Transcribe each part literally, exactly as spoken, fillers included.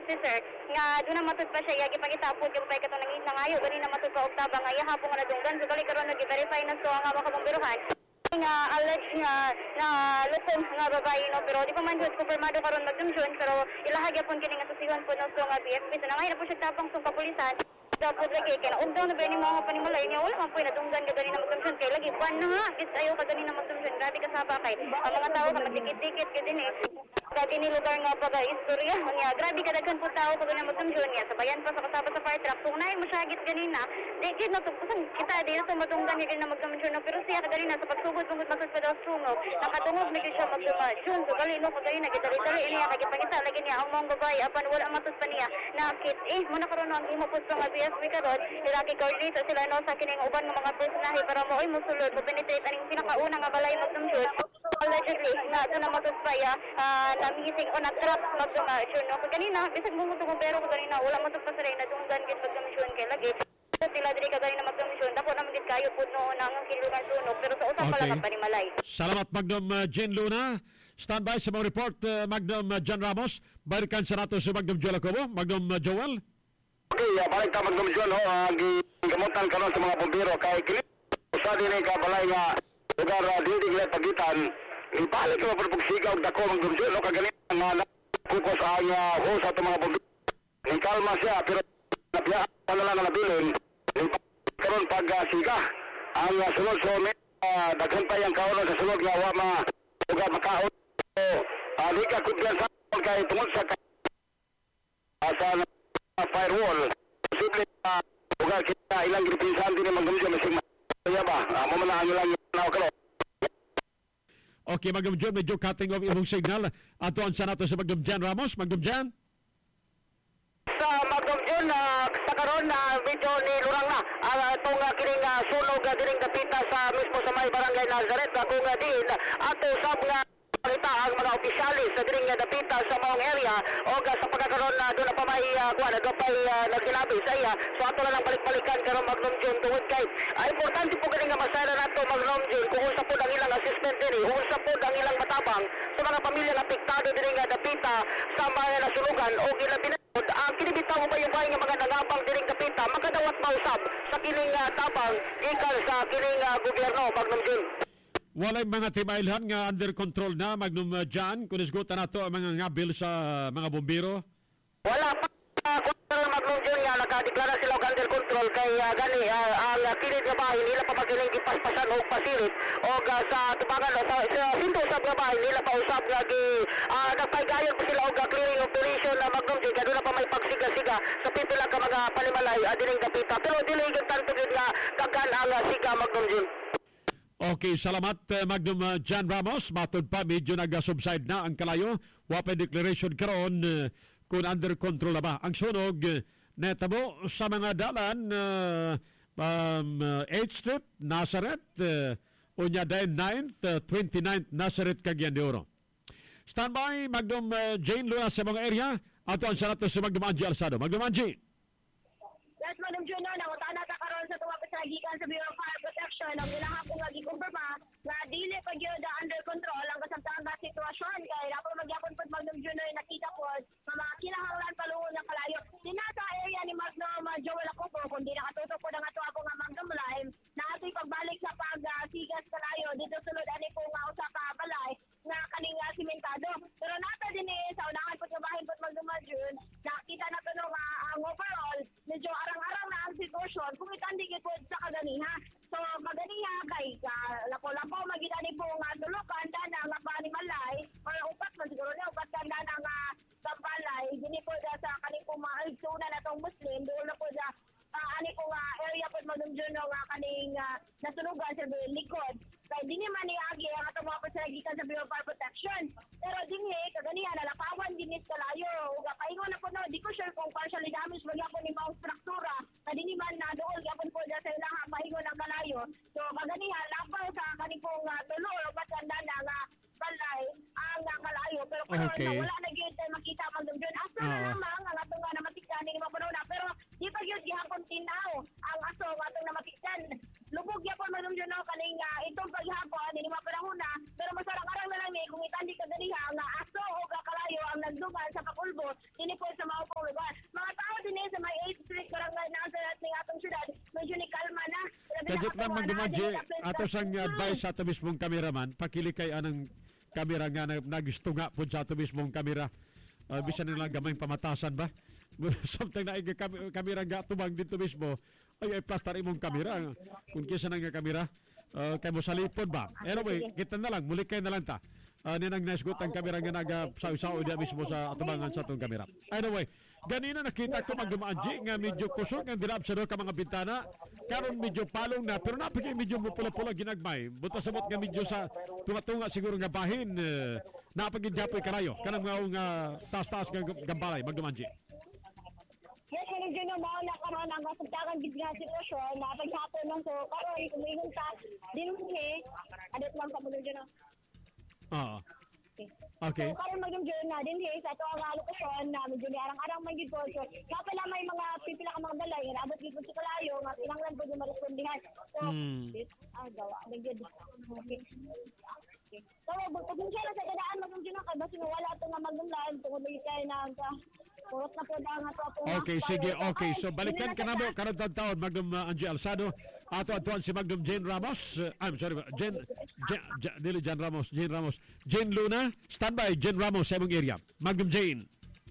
si sir nga doon na matud pa siya yagi pagitapod yung pay kato nang nangayo gani na matud pa oktaba nga ihapon nga nadunggan so kali karon nag-verify na so nga makabumbiruhan nga alleged nga na lusong nga babae no pero di pa man jud kumpirmado karon magdumjon pero ilahag yapon kini nga susiwan po no so nga B F P so nangayo na po siya tapang sa kapulisan dapat lagi kaya undang na ba ni mga panimalay niya wala man po nadunggan ka gani na magdumjon kay lagi ban na nga gis ayo ka gani na magdumjon grabe ka saba kay ang mga tao ka magtikit-tikit ka din eh dati ni lugar nga pag istorya nga grabe ka daghan po tao pag na magdumjon niya sabayan pa sa kasaba sa fire truck kung naay mo siya git ganina di gid na tupusan kita di na to madunggan ni na magdumjon no pero siya ka ganina sa pagsugod tungod masud pa daw sungog nakatungog mi siya magdumjon so gali no pag ganina gitali-tali niya kay pangita lagi niya ang mong babae apan wala matud pa niya nakit eh mo na karon ang imo pud nga B F P karon ilaki coordinate sila no sa kining uban nga mga personahe para mo oy mosulod mo penetrate aning pinakauna nga balay magdumjon allegedly na ito na matuspaya uh, na missing o na-trap magdumjon no kanina bisag mo mo pero ko kanina wala mo pa sa na dunggan gid magdumjon kay lagi sa sila diri ka gani na magdumjon dako na magid kayo pud no nang kilungan sunog pero sa usap pala ka panimalay. Salamat Magdom uh, Jen Luna. Standby sa mga report uh, Magdom uh, John Ramos. Balikan sa nato si Magdom Joel Acobo. Magdom uh, Joel. Okay, uh, balik ta Magdom Joel ho ang uh, gamutan karon sa mga bombero kay kini sa dinhi ka balay nga lugar uh, dili gid pagitan ibalik mo pud sigaw dako Magdom Joel no kagani nga kuko sa anya ho sa mga bombero. Ni kalma siya pero nabiya pa na lang nabilin karon pag uh, siga ang uh, sunod so may uh, daghan pa yang kaon sa sunod nga wa ma uga makaon so uh, di ka kudyan sa kay tungod sa asa uh, firewall posible uh, uga kita ilang gipinsan din Magdom Joel masing ya ba uh, mo man ang ilang naw karon. Okay, Magdom Joel, medyo cutting off imong signal ato ang sa nato sa Magdom Jan Ramos. Magdom Jan sa Magdom Joel uh, sa karon na uh, medyo nilurang na uh, itong uh, kining uh, sunog uh, diring dapita sa mismo sa may barangay Nazareth uh, kung uh, diin ato sab nga kita ang mga opisyalis sa diring uh, dapita sa maong area o uh, sa pagkakaroon na uh, doon na pa may uh, kuha na doon pa uh, nagsilabi sa iya so ato na lang balik-balikan karon Magdom Joel tungod kay uh, importante po ganing nga masayra nato Magdom Joel kung unsa po ang ilang assessment diri kung unsa po ang ilang matabang sa mga pamilya na apektado diring uh, dapita sa mga nasunugan o ilabi ang kinibitaw mo ba yung bahay nga mga nangabang diring kapita makadawat mausap sa kining uh, tabang ikan sa kining uh, gobyerno Magdom Joel. Walay mga timailhan nga under control na Magdom uh, Jan kung isgutan nato ang mga ngabil sa uh, mga bombero. Wala pa uh, kung Magdom Joel nga nakadeklara sila og under control kay uh, gani uh, ang uh, kilid nga bahay nila pa magiling gipaspasan og pasirit og uh, sa tubangan uh, sa, sa hinto sa nga bahay nila pa usab nga gi uh, nagpaygayon pa sila og uh, clearing operation na uh, Magdom Joel kaya na pa may pagsiga-siga sa pipila ka mga palimalay uh, dining dapita pero dili gyud tanto gid nga daghan ang uh, siga Magdom Joel. Okay, salamat uh, Magdom uh, Jan Ramos. Matod pa medyo nag-subside na ang kalayo. Wapay declaration karon uh, kung under control na ba. Ang sunog uh, netabo sa mga dalan uh, um, uh, eighth Street, Nazareth, uh, unya dahil ninth, uh, twenty-ninth Nazareth, Cagayan de Oro. Standby, Magdom uh, Jane Luna sa mga area. Ato ang sanato si Magdom Angie Alsado. Magdom Angie. Yes, Magdom June, nangutaan na karon sa tuwa pasagikan sa Bureau of Fire Protection ang ilahang kong nagikumpirma na dili pa gyud under control ang kasamtangan na sitwasyon kay dapat magyapon pud Magdom June nakita po nga mga kinahanglan palungon ng kalayo. Dinasa area ni Magdom Joel Acobo kundi nakatutok po ang ato ako nga Magdom Live na ato'y pagbalik sa pagsigas kalayo dito sulod ani po nga usa ka balay nga kaning uh, simentado. Pero nata din eh, sa unahan po gabahin po Magdom June nakita na to nga ang overall medyo arang-arang na ang sitwasyon kung itandig po sa kaganiha. So maganiha kay uh, lapo-lapo magidani po nga tulukan dana nga panimalay or upat man siguro na upat ka dana nga kampalay dini po da sa kaning po mga igsunan natong Muslim doon na po da uh, ani po nga area po Magdom June nga kaning uh, nasunugan sa likod kay dini man niagi ang atong mga pasagikan sa Bureau of Fire Protection pero dinhi kaganiha nalapawan dinis kalayo ug paingon na po no di ko sure kung partially damage magyapon ni maong struktura na dini man na dool gyapon po sa ilaha paingon ang kalayo so kaganiha lapaw sa kaning pong uh, tulo o patanda na nga balay ang uh, kalayo pero karon okay. wala na gyud makita Magdom June asa uh. na lamang ang atong nga namatikdan ni mga na pero di pa gyud gihapon tinaw ang aso nga atong namatikdan lubog gyapon Magdom June kaning uh, itong paghapon ni mga panahon na pero masarang-arang na lang ni kung itandi ka ganiha nga aso o kalayo ang nagdugan sa Kapulbo dini po sa mga akong lugar. Mga tao din eh, sa may eighth Street, barangay Nazareth ng atong syudad, medyo ni kalma na. Kadyo lang magdumadji, ato sang advice sa ato mismong kameraman, pakilikay anang kamera nga na nagusto nga po sa ato mismong kamera. Uh, bisan nila gamay pamatasan ba? Samtang na iga kam- kamera nga tubang dito mismo, ay ay plastar imong kamera. Kung kisa na nga kamera, uh, kay mo sa lipod ba? Anyway, kita na lang, muli kayo na lang ta. Uh, ninang nasgot ang kamera nga naga sao-sao dia mismo sa atubangan sa atong kamera. Anyway, ganina nakita ko magdumaanji nga medyo kusog ang dirab sa do ka mga bintana. Karon medyo palong na pero napigay medyo mupula-pula ginagmay. Buta sabot nga medyo sa tumatunga siguro nga bahin. Uh, napagid japoy karayo. Kanang mga nga taas-taas nga gambalay magdumaanji. Yes, hindi dyan na mao na karon ang kasagtakan gid nga sitwasyon na paghapon lang so karon kumingon ta dinhi adot lang sa mundo dyan. Ah. Okay. So, karon maging dyan na din sa ito ang lokasyon na medyo ni arang-arang may gid po. So, kapala may mga pipila ka mga balay nga abot gid sa kalayo nga kinahanglan po yung marespondihan. So, Hmm. ah gawa na gid. Okay. Okay. So, pag siya na sa gadaan maging dyan kay basi wala to nga magdumlan tungod kay na ka Purot na po ang ato po. Okay, sige. Okay, so balikan ka na mo karon taon Magdum uh, Angie Alsado. Ato atuan si Magdum Jane Ramos. Uh, I'm sorry, Jane Jane, Jane dili Jane Ramos, Jane Ramos. Jane Luna, standby Jane Ramos sa imong area. Magdum Jane.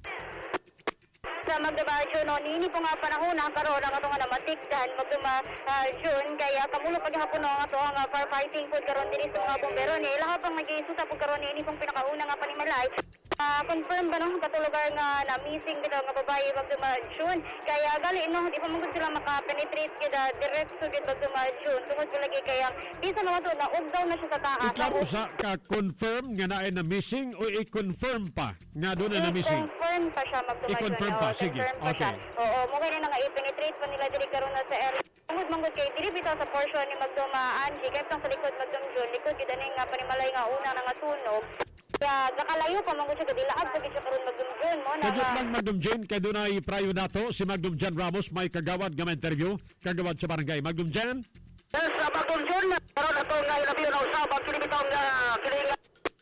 Sa magdabasyo no nini po nga panahon ang karon ang ato nga namatikdan magduma uh, June kaya kamulo paghapon no ang ato nga firefighting po karon diri sa mga bombero ni lahat pang nagisusa po karon ni pong pinakauna nga panimalay. Uh, confirm ba no katulugar nga na missing bitaw nga babae magduma June kaya gali no di pa man gud sila maka-penetrate kita diretso gid magduma June tungod ko lagi kaya bisan naman to na ugdaw na siya sa taas. Iklaro sa ka-confirm nga naay na missing o i-confirm pa nga doon na missing? I-confirm pa siya magduma June. I-confirm pa, sige. Okay. Oo, mo kaya na nga i-penetrate pa nila diri karon na sa area. Tungod manggod kay dili bitaw sa portion ni magduma Angie kay sa likod magdum June likod gid ani nga panimalay nga una na nga tunog. Kaya nakalayo pa manggod siya dilaad sa bisyo karon magdum June mo na. Kadyo lang Magdum Jane kay dunay prayo dato si Magdum Jan Ramos may kagawad nga interview kagawad sa barangay Magdum Jan. Yes, sa Magdum June, karon ato nga ilabi na usab kini bitaw nga kini nga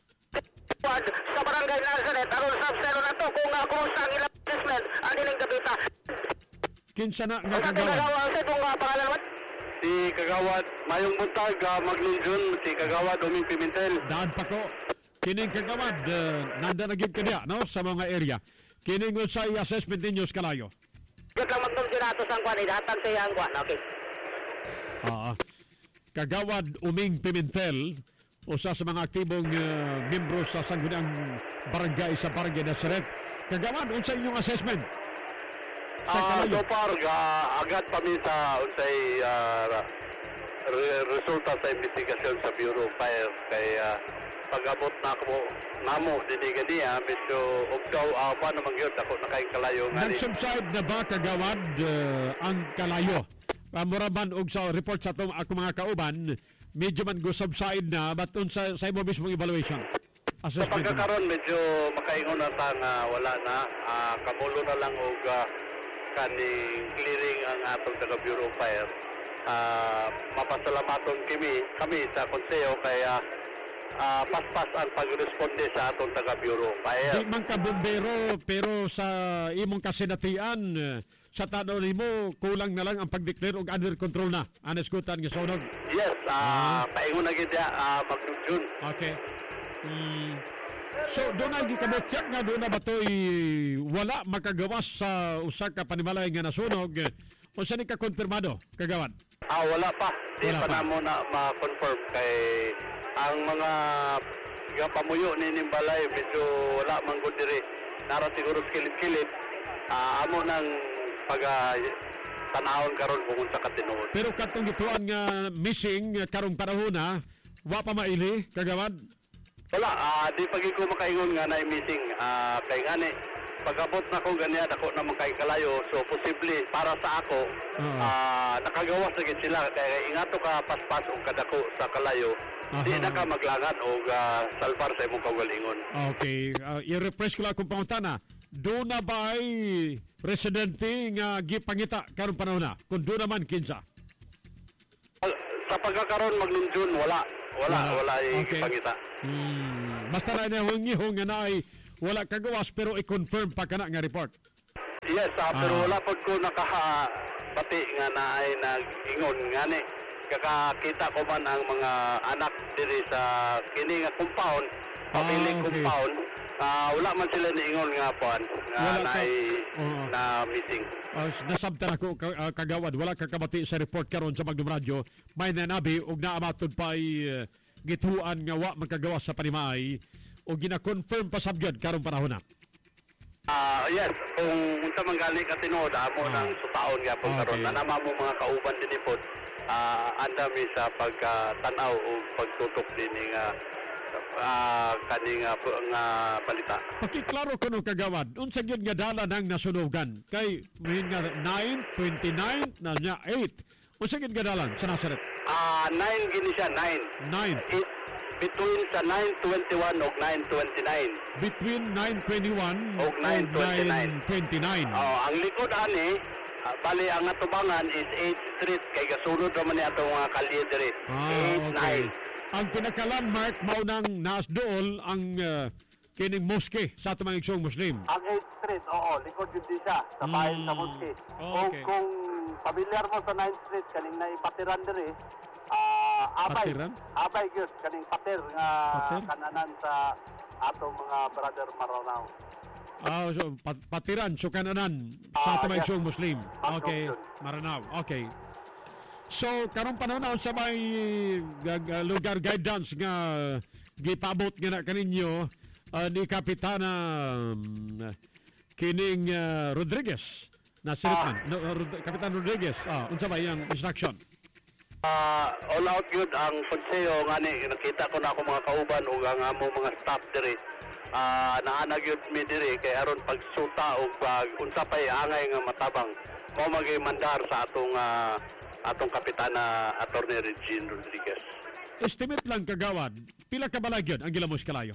sa barangay Nazareth aron sa selo na to kung uh, kumusta ang ilang assessment ang dining dapita. Kinsa na nga Ang kagawad? kagawad sa itong uh, pangalan naman? Si Kagawad Mayong Buntag, uh, Magdum June, si Kagawad Doming Pimentel. Daan pa ko. Kining kagawad uh, nanda na gyud kadya no sa mga area. Kining unsay assessment ninyo sa kalayo? Gud lang Magdum June ato sang kwan idatag sa iyang kwan, okay. Ah. Kagawad Uming Pimentel usa sa mga aktibong uh, miyembro sa sangguniang barangay sa Barangay Nazareth. Kagawad unsay inyong assessment? Sa Ah, kalayo. so far, uh, agad pa mi sa unsay uh, re- resulta sa investigasyon sa Bureau of Fire kay uh, pag-abot na ako namo dili gani ah medyo ugdaw uh, pa naman gyud ako nakaing kalayo nga ni. Nag-subside na ba kagawad uh, ang kalayo? Uh, Muraban og sa report sa atong ako mga kauban, medyo man go subside na but unsa sa imo mismong evaluation? Sa Assessment. mo. pagkakaroon medyo makaingon na ta nga wala na uh, kamulo na lang og uh, kaning clearing ang atong taga Bureau of Fire. Uh, mapasalamaton kami kami sa konseyo kaya uh, paspas ang pagresponde sa atong taga Bureau of Fire. Di man ka bombero pero sa imong kasinatian uh, sa tanaw nimo kulang na lang ang pag-declare og under control na. Aneskutan nga sunog. Yes, uh, paingon na gid uh, Magdum June. Okay. Mm. So doon ay gikabotyak nga doon na batoy wala makagawas sa usa ka panimalay nga nasunog. Unsa ni ka konfirmado kagawad? Ah, wala pa. Di Wala pa pa. na mo na ma-confirm kay ang mga nga pamuyo ni Nimbalay medyo wala man gud diri. Nara siguro kilid-kilid. Ah, amo nang pag uh, tanawon karon kung unsa ka tinuod. Pero katong gituan nga missing uh, karong panahon na wa pa maili kagawad. Wala, ah, di pagi ko makaingon nga na missing. Ah, kay ngani pag-abot na ko ganyan ako naman kay kalayo so posible para sa ako Oo. ah, nakagawas na gid sila kay ingato ka paspas og kadako sa kalayo. Di Aha. na ka maglangan og uh, salbar sa imong kaugalingon. Okay, uh, i-refresh ko lang kung pangutana. Doon na ba ay residente nga gipangita karong panahon na? Kung doon naman kinsa? Sa pagkakaroon Magdum June wala wala Wala. wala, ay Okay. pangita. Hmm. Basta na nahungihong nga na ay wala kagawas pero i-confirm pa ka na nga report. Yes, ah, pero Ah. wala po ko nakabati nga na ay nag-ingon nga ni. Kakakita ko man ang mga anak diri sa kini nga compound, pamiling Ah, okay. compound. Ah, wala man sila niingon nga po nga Wala na, ka- ay- Oo. na missing. Uh, nasabtan ako ka, uh, kagawad, wala kakabati sa report karon sa Magdum Radio. May nanabi og naamatod pa ay uh, gituan nga wa magkagawa sa panimay o gina-confirm pa sabgyod karong panahon na. Ah, yes, kung unsa man gali ka tinuod amo Ah. nang sutaon nga po Okay. karon. Nanama mo mga kauban dinhi po. Ah, andami sa pagkatanaw o pagtutok dinhi nga ah kani nga po- nga balita. Pakiklaro ko no kagawad, unsa gyud nga dala nang nasunugan kay may nga nine, twenty-nine na nya eight. Unsa gyud nga dalan sa Nazareth? Ah, nine gini siya, nine. ninth. It, between sa nine twenty-one o nine twenty-nine. Between nine twenty-one Og nine twenty-nine. nine twenty-nine. Oh, ang likod ani, ah, bali ang atubangan is eighth Street kay gasunod naman ni atong mga kalye diri. Ah, eight, okay. nine. Ang pinaka-landmark mao nang naas dool ang uh, kining moske sa atong mga igsoong Muslim. Ang eighth Street, oo, likod yun din siya, sa bahay Mm. sa Muski. Oh, okay. Kung, kung familiar mo sa ninth Street, kaning naipatiran diri, ah, abay. Patiran? Abay yun, kaning patir nga Patir? kananan sa atong mga brother Maranao. Ah, so, pat- patiran, sukananan sa Ah, atong mga yes. igsoong Muslim. Okay, Yun. Maranao. Okay. So, karong panahon sa may gag- uh, lugar guidance nga gipabot nga na kaninyo uh, ni Kapitana um, kining uh, Rodriguez na sirikman. No, uh, Rod- Kapitan Rodriguez, ah, unsa ba iyang instruction? Ah, all out yun ang konseyo nga ni nakita ko na ako mga kauban o ang amo mga staff diri. Ah, naanag yun mi diri kay aron pagsuta o pag unsa pay angay nga matabang mo magay mandar sa atong ah, atong kapitana Attorney Regine Rodriguez. Estimate lang kagawad, pila ka balay gyud ang gilamos kalayo?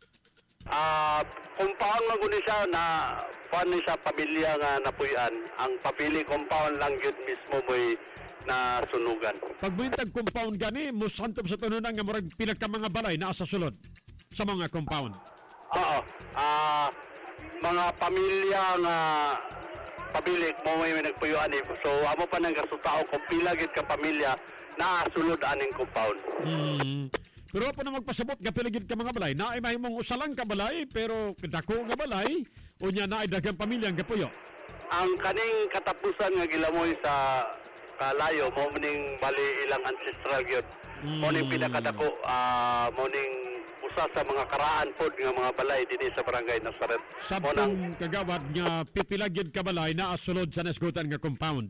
Ah, compound man guni siya na paano siya pamilya nga napuyan. Ang pabili compound lang yun mismo mo'y na sunugan. Pag buintag compound gani, mo santop sa tanunan nga murag pila ka mga balay naa sa sulod sa mga compound. Oo. Ah, mga pamilya nga pabilik mo may nagpuyuan eh. So amo pa nang kasutao kung pila gid ka pamilya na sulod aning compound. Hmm. Pero pa na magpasabot nga pila gid ka mga balay, naay mahimong usa lang ka balay pero dako nga balay unya naay daghang pamilya nga puyo. Ang kaning katapusan nga gilamoy sa kalayo mo ning bali ilang ancestral gyud. Mo ning Mm. pinakadako ah mo ning usa sa mga karaan pod nga mga balay dinhi sa barangay Nazareth. Mo nang Sabtong kagawad nga pipila gid ka balay naa sulod sa nasgutan nga compound.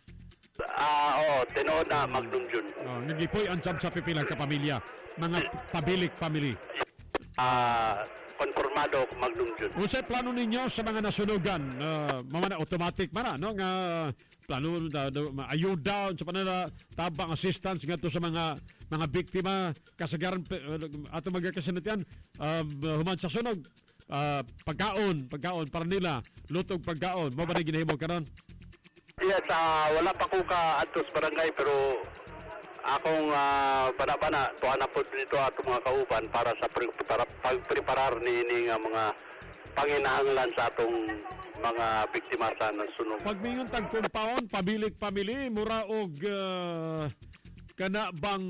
ah oh, tinuod na Magnum Jun. Oh, nagipoy ansab sa pipila ka pamilya, mga pabilik family. Ah konformado ko Magnum Jun. Unsay plano ninyo sa mga nasunugan? Uh, mamana automatic man no nga plano da, da, ayuda sa panala tabang assistance ngadto sa mga mga biktima kasagaran uh, ato mga kasinatian um, human sa sunog uh, pagkaon pagkaon para nila lutog pagkaon mo ba na ginahimo karon? Yes, ah, wala pa ko ka atos barangay pero akong uh, bana-bana tuwa na po dito ato mga kauban para sa pre- para pagpreparar ni ini nga mga panginahanglan sa atong mga biktima sa nasunog. Pag mingon tag compound pabilik family mura og uh, kana bang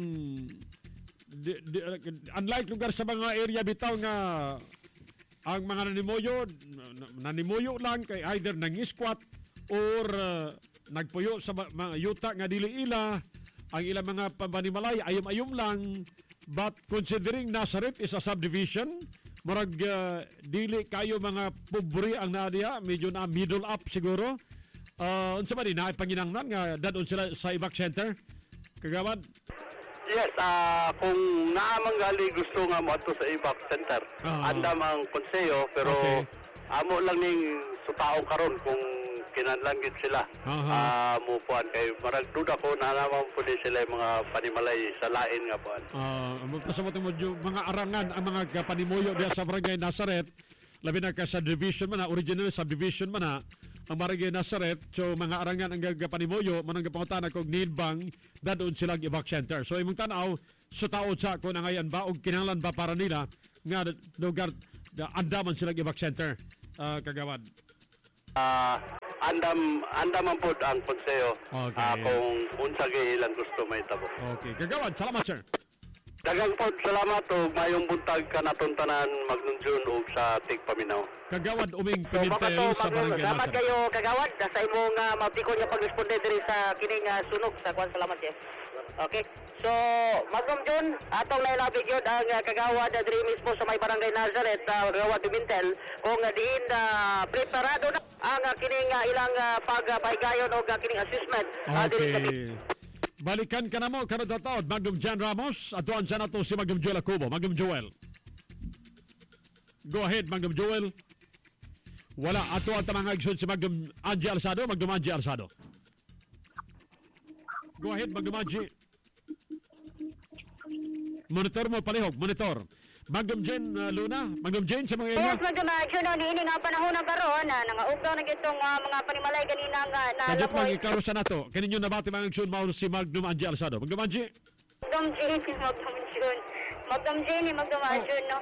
di, di, unlike lugar sa mga area bitaw nga ang mga nanimuyo nanimuyo lang kay either nang-squat or uh, nagpuyo sa ba- mga yuta nga dili ila ang ilang mga pamanimalay ayom-ayom lang but considering Nazareth is a subdivision murag uh, dili kayo mga pobre ang naadiya medyo na middle up siguro uh, unsa ba din na panginangnan nga dadon sila sa evac center kagawad. Yes, ah kung naamang gali gusto nga mo ato sa evac center, Ah. andam ang konseyo pero Okay. amo lang ning sutaong karon kung kinahanglan gid sila. Aha. Ah mo puan kay marag duda ko na naman po di sila yung mga panimalay sa lain nga puan. Uh, Magpasabot mo yung mga arangan ang mga kapanimuyo diya sa Barangay Nazareth labi na ka subdivision man na original subdivision man na ang Barangay Nazareth so mga arangan ang kapanimuyo manang gapangutana kog nilbang dadon sila evac center so imong tan-aw sa taod sa kung nangayan ba og kinahanglan ba para nila nga lugar da- andaman sila evac center uh, kagawad. Ah, andam andam man pod ang konseyo Okay. ah, kung unsa gay ilang gusto may tabo. Okay. Kagawad, salamat, sir. Daghang pod salamat og mayong buntag kanaton tanan magnunjun og sa Tig Paminaw. Kagawad Uming So, mga Pimentel to, sa Magno, Barangay salamat Nasser. kayo kagawad sa imong uh, mapikon nga pagresponde diri sa kining uh, sunog sa kwan salamat siya. Okay. So, Magnom Jun, atong nailabig yun ang uh, kagawad na diri mismo sa may Barangay Nazareth sa uh, kagawad Pimentel kung uh, diin na uh, preparado na ang uh, kining uh, ilang uh, pagpaygayon o uh, kining assessment uh, diri sa Okay. Balikan ka na mo, karot taon, Magnum Jan Ramos, atuan siya na to si Magnum Joel Acubo. Magnum Joel. Go ahead, Magnum Joel. Wala, atuan tamang action si Magnum Angie Alsado, Magnum Angie Alsado. Go ahead, Magnum Angie. Monitor mo, palihog, monitor. Magnum Jen uh, Luna, Magnum Jen sa mga inyo. Yes, magdamagyo no, niini nga panahon na karon na nangaugaw na gitong uh, mga panimalay ganina nga na Kadit lang, lamoy. ikaw sa nato. Kaninyo nabati mga action mao si Magnum Angie Alsado. Magnum Angie. Magdam Jane, magdam June. Magdam Jane, magdamagyo no.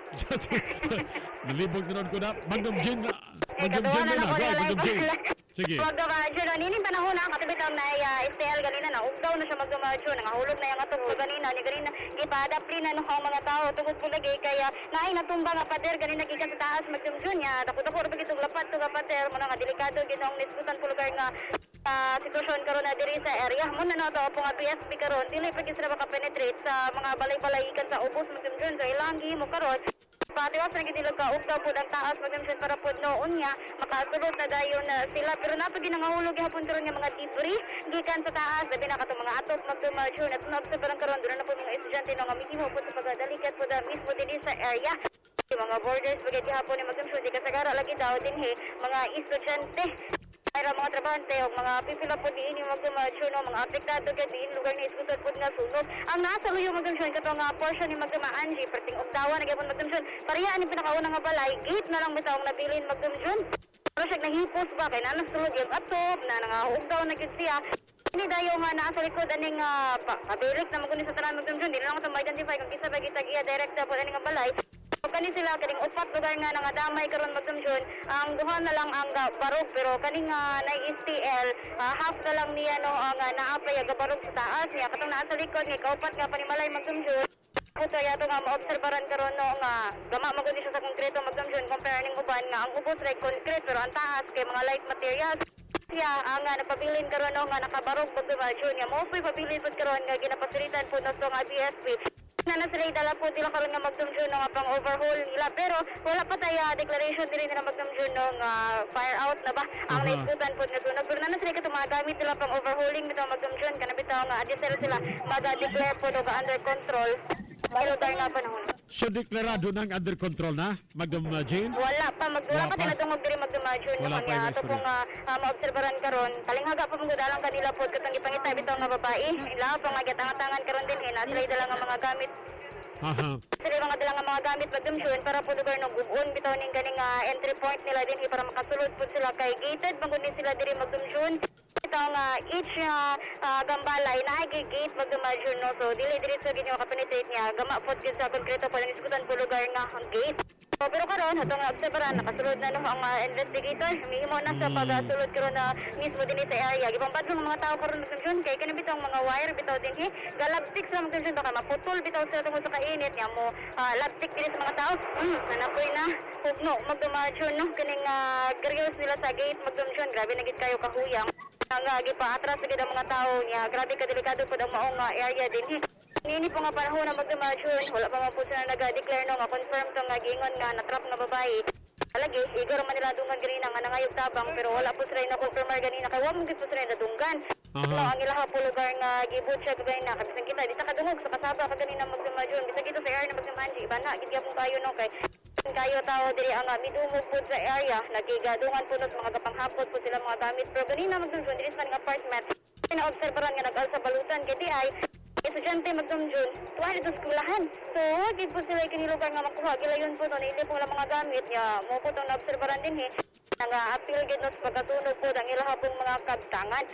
Nalibog na nun ko na. Magnum Jen. Eh, Magnum katuwa Jen na na. ako Go, nila. Magnum Jen. Sige. Magdamagyo no, niini panahon na katibitang na uh, Estel ganina na ugdaw na siya magdamagyo. Nangahulog na yung atong ganina. Ni ganina, ipadapli na no ang mga tao. Tungkol po lagi kaya naay natumba nga pader ganina gikan sa taas magdam June niya. Dako-dako rin bagito lapat to nga pader. Muna nga delikado ginong niskutan po lugar nga uh, sitwasyon karon na diri sa area mo na nato po nga P S P karon dili pa gid sila maka-penetrate sa mga balay-balay ikan sa ubos magdam June so ilangi mo karon patiwas na gid nila ka ugdaw pud ang taas magdam June para pud noon niya makasulod na dayon na sila pero napagi nangahulog gihapon karon nga mga debris gikan sa taas labi na katong mga atok magdam June at nabsa parang karon dira na pud mga estudyante no nga mihimo pud sa pagdalikat pud mismo dinhi sa area mga borders bagay gihapon ni magdam June di kasagara lagi daw dinhi mga estudyante ay mga trabahante o mga pipila po diin yung magdumasyon o mga apektado ka diin lugar na iskusod po nga sunog. Ang nasa luyo magdumasyon kato nga portion ni Magdama Angie perting Oktawa nagyapon magdumasyon pariyaan ni pinakauna nga balay gate na lang bitawang nabilin magdumasyon. Pero siya nahipos ba kay nanas sulod yung atop na nangahugdaw na gid siya. Hindi dayo nga nasa likod aning uh, pabilik na magunin sa tanan magdumasyon. Di lang ko ma-identify kung kisa ba gitagiya direkta po aning nga balay. Kani sila kaning upat lugar nga nangadamay karon magdamsyon ang duha na lang ang uh, barog pero kaning uh, na S T L uh, half na lang niya no ang uh, naapay ang barog sa taas niya katong naa sa likod nga kaupat nga panimalay magdamsyon puto yato nga maobserbaran karon no nga gama magud siya sa konkreto magdamsyon compare ning uban nga ang ubos ray concrete pero ang taas kay mga light materials siya ang uh, napabilin karon no nga nakabarog magdamsyon nga mo pabilin pud karon nga ginapasilitan pud na nga P S P na nasray dala po sila karon nga magdumdum nga pang overhaul nila pero wala pa tayo uh, declaration dili nila magdumdum nga fire out na ba ang Uh-huh. naiskutan po nga sunog pero na nasray ka mga gamit nila pang overhauling bitaw magdumdum kana bitaw nga additional sila mag-declare po do under control pero tayo nga panahon So, deklarado ng under control na, Magnum uh, Jane? wala pa mag Wala wala pa pa? tinatungog diri magdumajun Wala naman pa yung niya ato history. pong uh, uh, maobserbaran karon talinghaga pa manggudalang kanila po katong ipangita bitaw nga babae ilaw pa nga gitangan karon din ina sila dala nga mga gamit Haha. sila mga dala nga mga gamit magdumsyon para po lugar ng gubon bitaw ning ganing uh, entry point nila din para makasulod po sila kay gated mangunin sila diri magdumsyon bitaw nga each uh, uh, gambalay na ay gate magdumsyon no so dili diri sa ginyo kapenetrate niya gama po gid sa konkreto pa lang iskutan po lugar nga ang gate. So, pero karon hatong obserbaran nakasulod na no ang uh, investigator mihimo na sa pagasulod karon na mismo dinhi sa area gibang padlong ang mga tao karon magdumsyon kay kani bitaw mga wire bitaw dinhi galabtik sa magdumsyon baka maputol bitaw sila tungod sa kainit nya mo uh, labtik dinhi sa mga tao mm, nanapoy na hugno magdumsyon no kaning uh, curious nila sa gate magdumsyon grabe na gid kayo kahuyang ang uh, gipaatras gid ang mga tao niya grabe ka delikado pud ang maong uh, area dinhi. Nini po nga panahon na magdumajun, wala pa man po sila nag-declare no nga confirm to nga gingon nga natrap nga babae. Alagi, igor man nila dungan ganina nga nangayog tabang pero wala po sila na-confirmar ganina kay wa mo gid po sila nadunggan. Aha. No, ang ilaha po lugar nga gibut siya gabay na kabisan kita di ta kadungog sa kasaba ka ganina magdumajun. Bisa gito sa area na magdumanji, iba na gid gyapon kayo no kay kayo tao diri ang uh, midumog po sa area nagigadungan po nos mga gapanghapot po sila mga gamit pero ganina magdumjun diri sa mga apartment. Na-obserbaran nga nag-al sa balutan kay di ay estudyante magdumjun, tuwa nito skulahan. So, di po sila ikinilugar nga makuha. Gilayon po doon, hindi po lang mga gamit niya. Mo po itong na-obserbaran din eh. Nga appeal gid nos pagkatunog po ang ilaha pong mga kagtangan.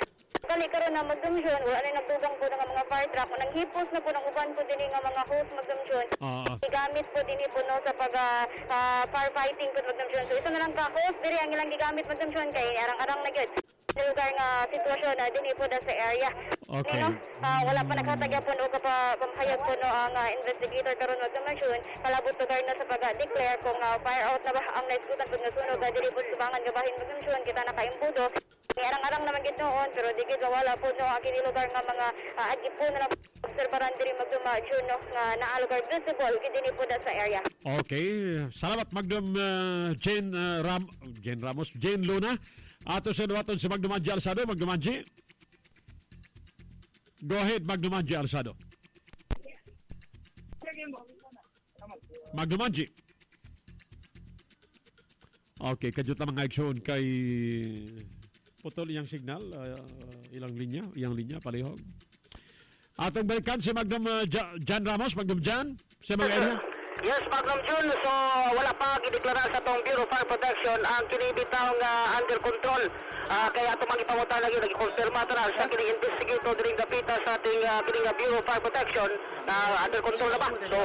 Kali karon na magdumsyon, wala na nagtubang po ng mga fire truck. Nang hipos na po ng uban po din nga mga hose magdumsyon. Ah, ah. Gigamit po din po no sa pag uh, firefighting po magdumsyon. So ito na lang ka hose diri ang ilang gigamit magdumsyon kay arang-arang na gyud. Lugar nga sitwasyon na din po da sa area. Okay. No? Uh, wala pa nakatagya po no pa pampayag po no ang uh, investigator karon magdumsyon. Palabot lugar na sa pag-declare kung uh, fire out na ba ang naiskutan pag nasunog diri po subangan gabahin magdumsyon kita nakaimpudo. Arang-arang naman gid noon pero di gid wala po no ang kini lugar nga mga uh, agi po na obserbaran diri magdumsyon no nga naa lugar visible gid dinhi po da sa area. Okay. Salamat Magdum uh, Jane uh, Ram Jane Ramos, Jane Luna. Ato sa duwaton si Magdum Angie Alsado, Magdum Angie. Go ahead Magdum Angie Alsado. Magdum Angie. Okay, kadyo ta mga aksyon kay putol iyang signal, uh, ilang linya, iyang linya palihog. Atong balikan si Magdum uh, Jan Ramos, Magdum Jan, sa mga area. Yes, Magnum June. So, wala pa gideklara sa tong Bureau of Fire Protection ang kinibitang uh, under control. Uh, kaya ito magipamutan lagi, nag-confirma ito na sa kini-investigator diring dapita sa ating uh, kining uh, Bureau of Fire Protection na uh, under control na ba? So,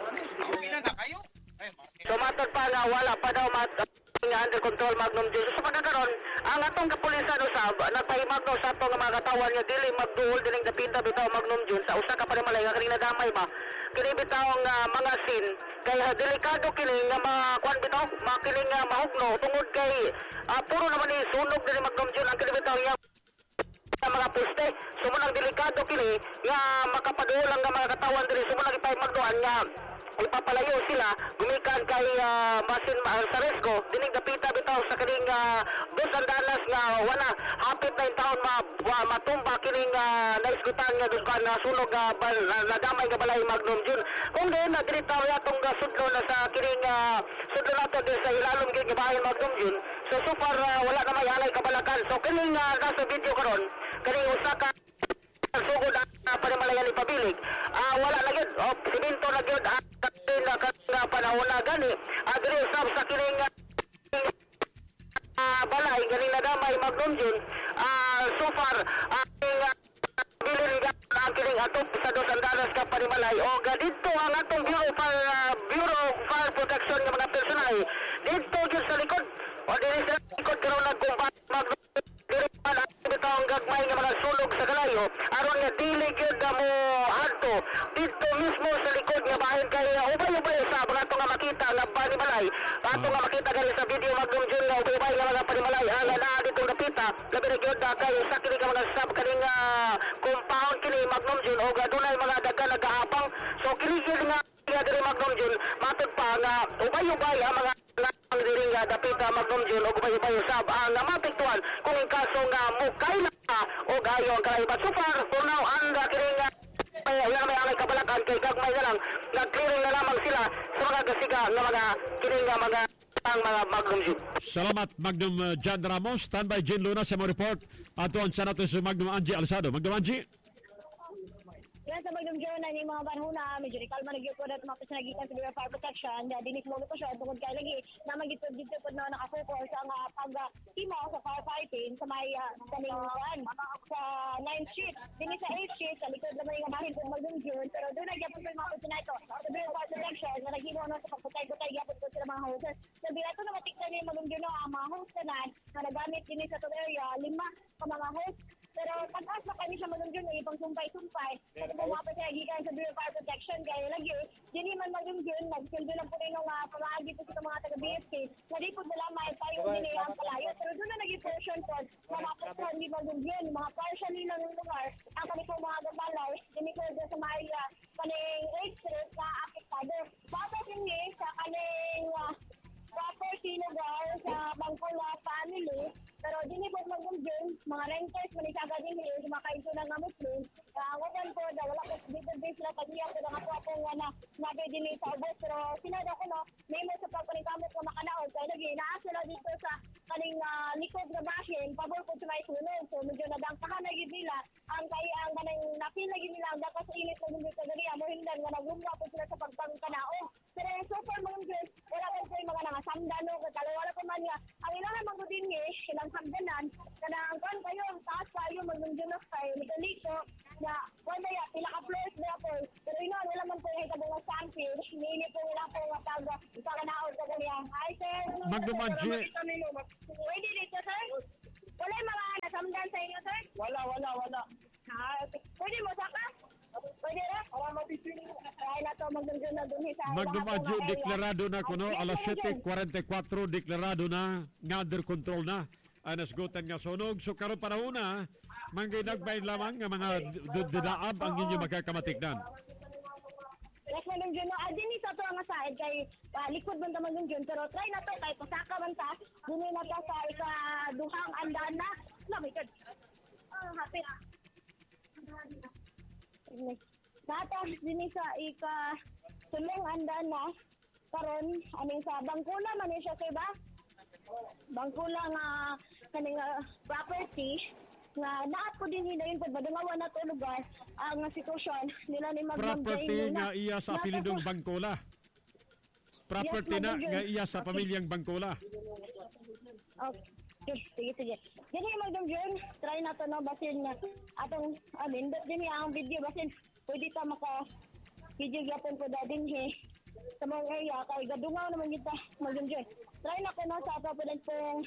so matod pa nga wala pa daw mat nga under control Magnum June. So, sa pagkakaroon, ang atong kapulisan usab, nagpahimag no sa atong mga katawan nga dili magduol diring dapita bitaw Magnum June sa usa ka panimalay nga kini nadamay ba? Kini bitawng uh, mga sin kaya delikado kini nga mga kuan bitaw makini nga mahugno tungod kay uh, puro naman ni sunog diri Magnum June ang kini bitaw nga mga poste sumunang delikado kini nga makapaduol ang mga katawan diri sumunang ipahimagdoan nga ipapalayo sila gumikan kay uh, masin uh, sa Resco dinig dapita bitaw sa kining uh, dos andanas nga wala hapit na yung taon ma, uh, matumba kining uh, naisgutan nga dos kan nasunog uh, bal, uh, nadamay nga balay Magnum June kung din na diri tawo atong uh, sudlo na sa kining uh, sudlo nato din sa ilalom kining bahay Magnum June so so far uh, wala na may halay kabalakan so kining uh, nasa video karon kining usa ka sugod ang uh, panimalayan ipabilig uh, wala na gyud oh, siminto na gyud uh, na nga panahon na gani uh, diri usab sa kining uh, uh, balay ganing nadamay Magnum June uh, so far uh, uh, bilin nga ang kining atop sa dos andanas ka panimalay o gadito ang atong Bureau of Fire, uh, Bureau of Fire Protection ng mga personal dito gyud sa likod o diri sa likod karon nagkumpat Magnum diri pa na bitawng gagmay nga mga sulog sa kalayo aron nga dili gyud mo adto dito mismo sa likod nga bahin kay uh, ubay-ubay sa mga ato nga makita nga panimalay ato nga makita gali sa video Magnum June nga ubay-ubay nga mga panimalay ang naa dito napita labi na gyud kay sa kini ka mga sab kaning uh, compound kini Magnum June o adunay mga dagan nagaapang so kini gyud nga diri Magnum June matod pa nga ubay-ubay ang mga ang diri nga dapita Magnum June o ubay-ubay usab ang mapiktuan kung in kaso nga mukay na o gayo ang kalaibat so far for now ang kini nga ay wala na may alay kabalakan kay gagmay na lang nag-clearing na lamang sila sa mga gasiga ng mga kini nga mga ang mga Magnum June. Salamat Magdum uh, Jan Ramos, standby Jane Luna sa mo report aton sa nato si Magdum Angie Alsado. Magdum Angie. Yan sa Magnum June na yung mga panahuna, medyo kalma na gyud po na mga pasinagitan sa Bureau of Fire Protection. Da dinis mo ko siya tungod kay lagi na magito dito po na naka-focus ang uh, pag-timo sa firefighting sa may uh, kaning one sa ninth street. Dinis sa eighth street sa likod naman yung bahin po Magnum June pero doon na gyapon po yung mga pasinaito sa Bureau of Fire Protection na naghimo na sa pagputay-putay gyapon po sila mga hoses. Sa so, ito na matikta ni Magnum June ang mga host na na nagamit dinis sa area lima ka mga host. Pero pag-as na kami siya Magnum June, ipang sumpay-sumpay. Kasi po mga pasinagikan sa Bureau of Fire Protection, kaya lagi, dili man Magnum June, nagsildo lang po rin ng uh, pamaagi po sa mga taga-B F C, na di po nila may payong nila ang palayo. Pero doon na naging portion po, na mapustuhan di Magnum June, mga partial nila ng lugar, ang kami po mga gabalay, dini po sa may uh, kaning eighth street na apektado. Bakit hindi sa kaning uh, property lugar sa Bangkola family, pero dini po Magnum June, mga renters, manisaga din nila, sumakain po ng nga Muslim, uh, wadan po, da, wala po dito din sila pag-iyak po ng ako po nga na nabi din sa ubos, pero sinada ko no, may mo sa pagpanikamot ko makanaod, kaya lagi, naas sila dito sa kaning uh, likod na bahin, pabor po sa may sunog, so medyo nadangkahan na yun nila, ang kaya ang kanang napil na yun nila, ang dakas init na dito sa gari, amo hindan, nga naglumwa po sila sa pagpangkanaon. Pero so far Magnum June, wala po yung mga nangasamdan, no, katalo, wala po man niya, ang ilangan mga din eh, silang samdanan, kanang kan kayo, ang taas kayo Magnum June, no, Angie. Pwede dito, sir? Wala yung mga nasamdan sa inyo, sir? Wala, wala, wala. Ha, pwede mo saka? Pwede na? Para mapisin. Kaya na to, magdamdam na dun sa... Magdum Angie, deklarado na kuno, alas seven forty-four, deklarado na, nga under control na. Ang nasgutan nga sunog. So karon panahon na, mangginagbayin lamang nga mga dudaab ang inyo magkakamatiknan. Yes, Manong Jun. Ah, din sa to ang side kay ah, likod man ta Manong Jun, pero try na to kay pasaka man ta. Dili na ta sa ikaduhang andan na. Lamikad. Ah, happy. Nata din sa ika sulong andan na. Karon aning sa Bangkula man ni siya kay ba? Bangkula nga kaning uh, property nga naat ko din hilayon sa badangawan na to lugar ang sitwasyon nila ni Magdam Property nga iya sa apelidong Bangkola. Property Yes, na Magdam nga Jun. iya sa Okay. pamilyang Bangkola. Okay, sige, sige. Dili Magdam Jun, try na to no basin na atong amin din ang video basin pwede ta maka video gyapon ko dadin he sa mga area kay gadungaw naman kita Magdam Jun. Try na ko no sa ato pwede pong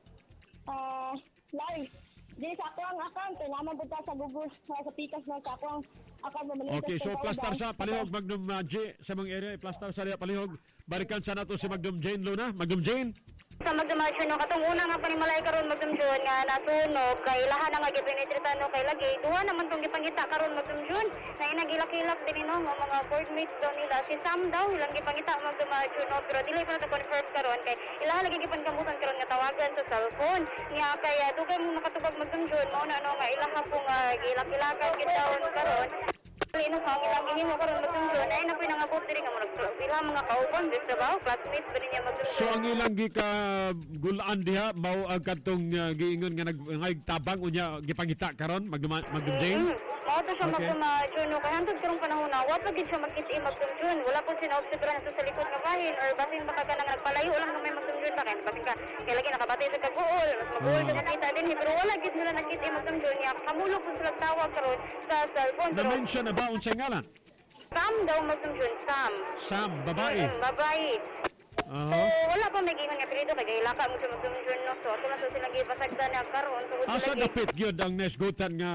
ah live. Di sa akong account, naman po ta sa Google, sa Pikas na sa akong account. Okay, so plastar sa palihog Magnum uh, J sa mga area, plastar sa area palihog. Balikan sa nato si Magnum Jane Luna. Magnum Jane. Sa magdamasyon no katong una nga panimalay karon magdumjon nga nasunog kay laha na nga gipenetritan no kay lagi duha naman tong gipangita karon magdumjon na inagilak-ilak din no nga mga board mates daw nila si Sam daw ilang gipangita magdamasyon no pero dili pa na confirm karon kay ilaha lagi gipangkamutan karon nga tawagan sa cellphone nya kay uh, dugay mo nakatubag magdumjon mao na no nga ilaha po nga gilak-ilakan gidawon karon Lino sa ilang gini mo karon magdumjon ay napoy nangabot diri nga murag ilang mga kauban dis trabaho classmates ba niya magdumjon. So ang ilang gika gulaan diha mao ang kadtong uh, giingon nga nag nagtabang unya gipangita karon Magnum Magnum Jane. Mao to siya Okay. magdumjon no kay hantod karong panahon na wa pa gid siya magkisi magdumjon wala po sinaobserbahan sa likod nga bahin or basin baka ka nang nagpalayo lang na may magdumjon ba kay basin ka kay lagi nakabatay sa kaguol mas maguol Ah. sa nakita din pero wala gid nila nakita magdumjon niya kamulo po sila tawag karon sa cellphone pero Na-mention na ba unsay ngalan? Sam daw magdumjon Sam. Sam, babae. Mm, babae. So, Oo. wala pa may gingon nga apelyido kay ilaka mo sa magdumjon no. So, ako na so sila gipasagdan na karon so Asa dapit gyud ang nesgutan nga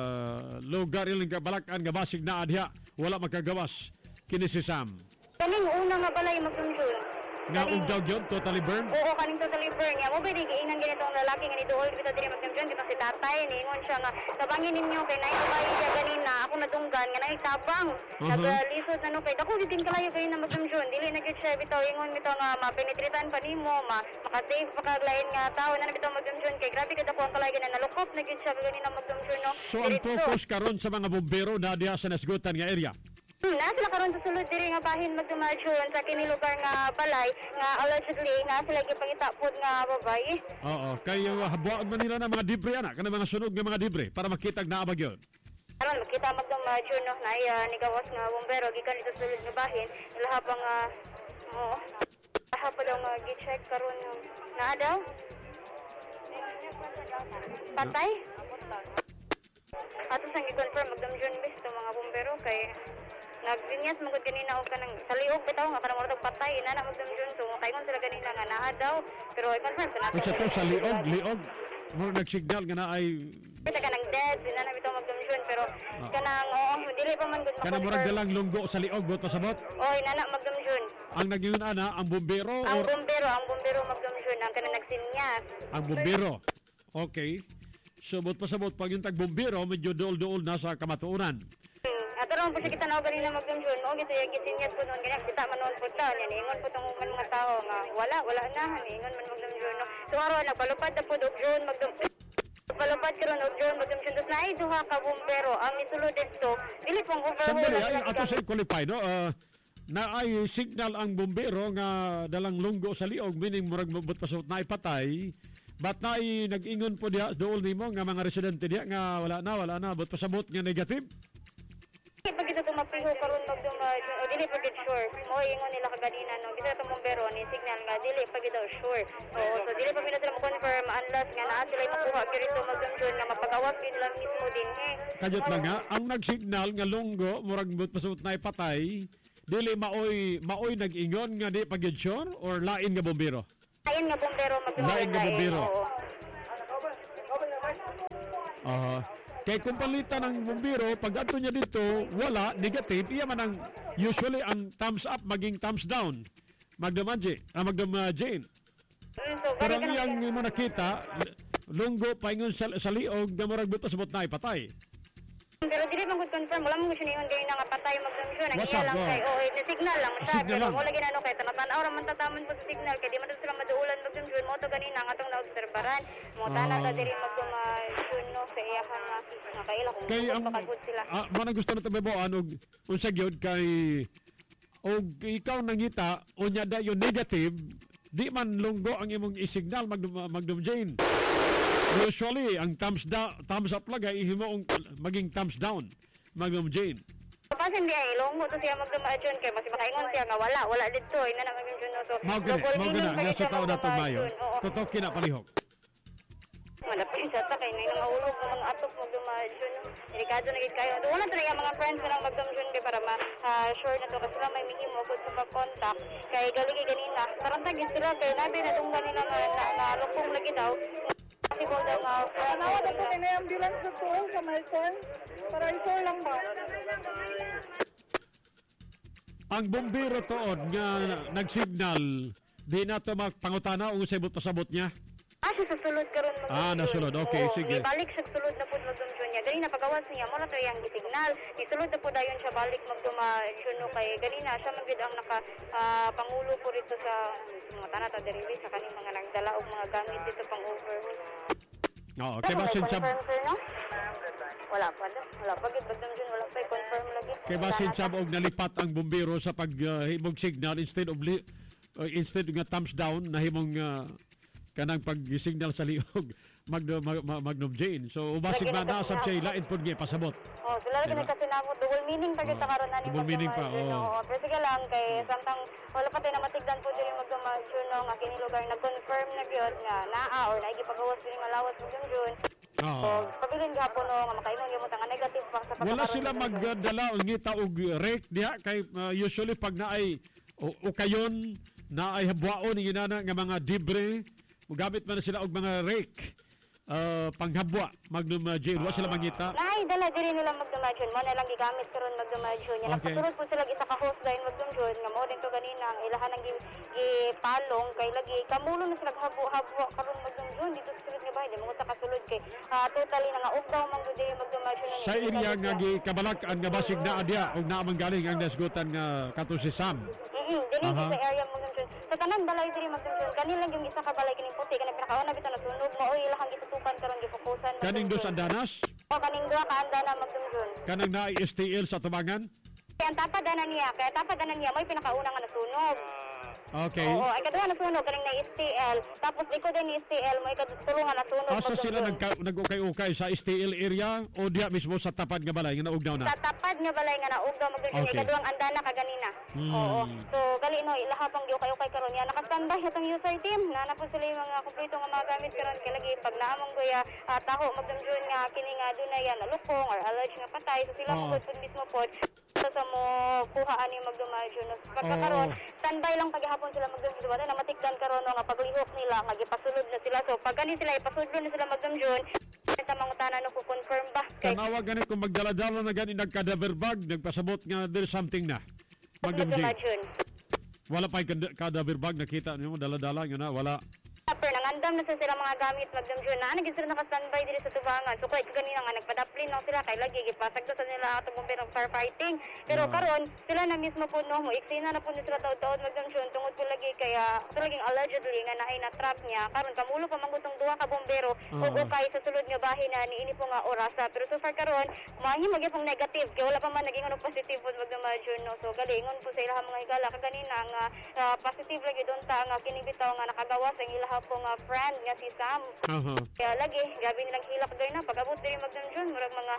lugar ilang kabalakan nga basig naa diha wala makagawas kini si Sam. kaning una nga balay magdumjon. Nga ugdaw gyud totally burned. Oo, kaning totally burn niya. Mo pwede giinang ganitong lalaki nga niduol dito diri magdumjon kita si tatay niingon siya nga tabangin ninyo kay nay babae siya ganina ako nadunggan nga nay tabang. Uh-huh. Naglisod na no kay dako gid kalayo kay na magdumjon dili na gid siya bitaw ingon bitaw nga mapenetritan pa nimo ma makasave pa kag lain nga tawo na bitaw magdumjon kay grabe gid ako ang kalay na nalukop na gid siya ganina magdumjon no. So ang Diretso. focus karon sa mga bombero na diha sa nesgutan nga area. Hmm, na sila karon sa sulod diri nga bahin magdumasyon sa kini lugar nga balay nga allegedly nga sila gipangita pod nga babae. Oo, kay uh, habuan man nila ng mga debris ana kana mga sunog nga mga debris para makita na abag yun. Karon makita magdumasyon no na iya ni gawas nga bombero gikan dito sa sulod nga bahin laha pa nga mo laha pa daw nga gi-check karon yung naa daw. Patay? Ato sang i-confirm magdamjon bis to mga bombero kay nagdinyas mo gud kanina og kanang saliog bitaw nga kanang murag patay ina na magdamjon so kaingon sila kanina nga naa daw pero i-confirm sa nato. Unsa to sa liog, liog mo nagsignal nga na ay Kita kanang dead ina na bitaw magdamjon pero kanang oo dili pa man gud kana murag dalang lunggo sa liog bot pasabot. Oy nana magdamjon. Ang nagyun ana ang bombero Ang or bombero, ang bombero magdamjon ang kanang nagsinyas. ang bombero. Okay. So bot pasabot pag yung tag bombero medyo dool-dool na sa kamatuoran. Hmm. Ato ron po siya kita na ganina magdamjon. O gito yung gisinyas po noon ganyan kita man noon po ta. Yan ingon po tong man mga tao nga wala wala na ingon man magdamjon. No? So araw nagpalupad na po og drone magdamjon. Palupad karon og drone magdamjon dos na ay duha ka bombero ang misulod dito. Dili pong overhaul. Sandali na ay sila ato gigamit. sa qualify no. Uh, na ay signal ang bombero nga dalang lunggo sa liog meaning murag mabot pasabot na ipatay. But na ay nag-ingon po diha dool nimo nga mga residente diha nga wala na wala na bot pasabot nga negative. Dili pa gito tumapiho karon magdamjon. O dili pa gid sure. Mo ingon nila kaganina no. Gito tong bombero ni signal nga dili pa gid daw sure. So so dili pa gid sila mo confirm unless nga naa sila makuha kirito magdamjon nga mapagawas gid lang mismo din eh. Kayot lang nga ang nagsignal nga lunggo murag bot pasabot na ipatay dili maoy maoy nag-ingon nga di pa gyud sure or lain nga bombero. Lain nga bombero magdum Lain nga bombero. Oo. Aha. Kay kung palitan ng bombero, pag ato niya dito, wala, negative, iya man ang usually ang thumbs up maging thumbs down. Magdam Angie, ah, Magdam uh, Jane. Mm, so, Pero balik ang ka iyang na- mo nakita, lunggo, paingon sa, sa liog, na murag butas bot na ipatay. Pero dili man gud confirm, wala mo gusto niyon gayon nga patay magdum jud, ang What's iya up, lang oh? kay oh, eh, signal lang siya. Signal Pero lang. wala ginano kay tanatan-aw ra man tataman po sa signal kay di man sila maduulan magdum jud mo to ganina nga atong naobserbaran. Mo tana ta Ah. diri magdum no sa iya nga nga kaila kung Kay ang makagud sila. ah, mo nang gusto na tabiboan og unsa gyud kay og ikaw nangita unya da yung negative di man lunggo ang imong i-signal magdum magdum Jane. Usually ang thumbs down thumbs up lang ay ihimo ang maging thumbs down magdum Jane. Kapag hindi ay ilong mo to siya magdumaadyon kay mas makaingon siya nga wala wala dito ina na magdum jud no so. Mao gani double mao meaning gani pa nga siya sa tao dato magdumaadyon. mayo. Oo. Totoki na palihok. Malapit sa ta kay nay nga ulog ng mga atok magdumaadyon. Delikado na gid kayo. Wala to na yung mga friends ko lang magdumdum kay para ma ah, sure na to kasi sila may mihimo kung sa pag-contact kay galigi ganina. Tarantag yun sila kay nabi na tunggan nila na, na, na lupong lagi daw. Kasi ko daw mga friends. Tanawa na po na ambulance sa tuol sa Malton. Para isor lang ba? Ang bombero tuod nga nagsignal di na to magpangutana ug sa pasabot niya. Ah, siya sa sulod karon mo. Ah, nasulod. Okay, sige. Balik siya sulod na pud magdumdum niya. Gani na pagawas niya mo na to yang gisignal. Isulod na pud dayon siya balik magdumaadyon no kay gani na siya magid ang naka ah, pangulo po rito sa mga tanata ta diri sa kaning mga nagdala og mga gamit dito pang overhaul. Oo, kay basin sab Confirm, sir, no? Wala pa daw. Wala pa gid magdumdum wala pa confirm lagi. kay basin sab og nalipat ang bombero sa paghimog signal instead of li, uh, instead nga thumbs down nahimong uh, kanang pag-signal sa liog Magnum mag, Magnum Jane. So ubasig man na sab siya lain pud gyud pasabot. Oh, sila lagi Diba? kasi namo double meaning pa gyud Oh, sa karon ani. double meaning pa, magdumaadyon, oh. oo. Pero sige lang kay samtang wala pa tayo na matigdan po diri magdumaadyon no nga kini lugar nag-confirm na gyud nga naa or naigipagawas diri nga lawas magdumdum. Oo. So, pabilin gihapon no nga makainon gyud mo ta nga negative pa sa Wala pagkakaroon sila sa magdumdum. magdala og ngita og rake diha kay uh, usually pag naay o, o kayon naay habwaon ni inana nga mga dibre mugamit man na sila og mga rake uh, panghabwa Magnum uh, Jane wa sila mangita. Nay, dala diri nila magdumadyon. Mo na lang gigamit karon magdumadyon. Yan Okay. nakasurod po sila isa ka host line magdumadyon nga mo din to ganina ang ilahan ang gi- gipalong kay lagi kamulo na sila habwa karon magdumadyon dito sa sulod nga bahay di mo ta kasulod kay ah, totally na nga ug daw man gud yung magdumadyon Sa area nga gikabalak-an nga basig naa diha og naa man galing ang nasgutan nga kato si Sam. Mm, dili Aha. sa area magdumadyon. Sa tanan balay diri magdumadyon kanilang yung isa ka balay kining puti kanang pinakauna bitaw na sunog mo oy ilahang gitutukan karon gifokusan. Kaning dos andanas O kaning duha ka anda na magdumadyon. kanang naay S T L sa tubangan. Kaya ang tapadanan niya, kaya tapadanan niya, may pinakauna nga nasunog. Okay. Oo, ay kaduha nasunog, kaning na S T L. Tapos liko din ni S T L, may kadtulo nga nasunog. Asa sila magdumdum. nagka, nag-ukay-ukay sa S T L area o diha mismo sa tapad nga balay nga naugdaw na? Sa tapad nga balay nga naug daw magdumdum, Okay. okay. Ikaduhang andana kaganina. Hmm. Oo. So, gali no, ilaha pang giukay-ukay karon niya. Naka-standby itong user team. Na na po sila yung mga kumpleto nga mga gamit karon kay lagi pag naamong kuya uh, taho magdumdum nga kini nga dunay yan nalukong or alleged nga patay. So sila Oo. po pud mismo pod sa mo kuha ani magdumadyon. So, pagkakaroon, Oo. standby lang paghapon sila magdumdum. Wala na matikdan karon no, nga paglihok nila nga gipasulod na sila. So pag gani sila ipasudlo na sila magdumdum, sa mga tanan no ko confirm ba kay Tanawa gani kung magdala-dala na gani nagkadaver bag, nagpasabot nga there's something na. Magnum Jane. magdumadyon. Wala pa yung kadaver bag, nakita niyo, dala-dala yun na, wala. Pero nangandam na sa sila mga gamit magdumdum na naging sila naka-standby diri sa tubangan. So kahit ganina nga nagpadaplin lang sila kay lagi gipasagdo sa nila ato bumbero firefighting. Pero Ah. karon sila na mismo po no mo eksena na po ni sila taud-taud magdumdum tungod po lagi kaya so laging allegedly nga naay na trap niya karon kamulo pa mangutong duha ka bumbero ug Ah. okay sa sulod nga bahin na niini po nga orasa. Pero so far karon mahimo magyapong negative kay wala pa man naging ano positive po magdumadyon no. So galingon po sa ilahang mga higala kaganina nga ah, positive lagi don ta nga kini bitaw nga nakagawas ang ilaha po nga friend nga si Sam. Aha. Kaya lagi, gabi nilang hilak doon na. Pag-abot din magdumdum, murag mga...